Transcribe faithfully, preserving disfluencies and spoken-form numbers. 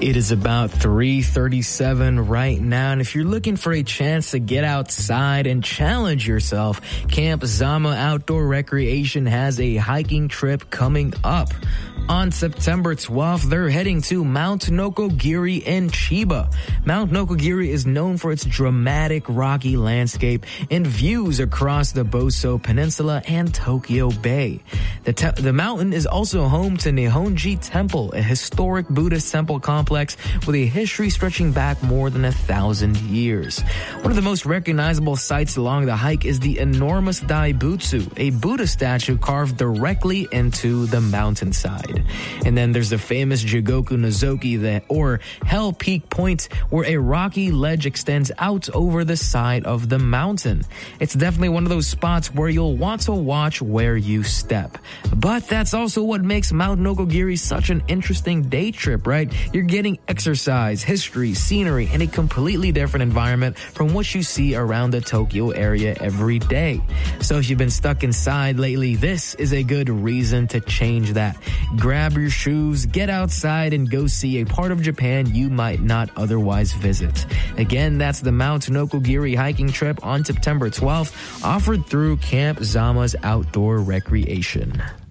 It is about three thirty-seven right now, and if you're looking for a chance to get outside and challenge yourself, Camp Zama Outdoor Recreation has a hiking trip coming up. On September twelfth, they're heading to Mount Nokogiri in Chiba. Mount Nokogiri is known for its dramatic rocky landscape and views across the Boso Peninsula and Tokyo Bay. The, te- the mountain is also home to Nihonji Temple, a historic Buddhist temple complex with a history stretching back more than a thousand years. One of the most recognizable sights along the hike is the enormous Daibutsu, a Buddha statue carved directly into the mountainside. And then there's the famous Jigoku Nozoki, the, or Hell Peak Point, where a rocky ledge extends out over the side of the mountain. It's definitely one of those spots where you'll want to watch where you step. But that's also what makes Mount Nokogiri such an interesting day trip, right? You're getting exercise, history, scenery, and a completely different environment from what you see around the Tokyo area every day. So if you've been stuck inside lately, this is a good reason to change that. Grab your shoes, get outside, and go see a part of Japan you might not otherwise visit. Again, that's the Mount Nokogiri hiking trip on September twelfth, offered through Camp Zama's Outdoor Recreation.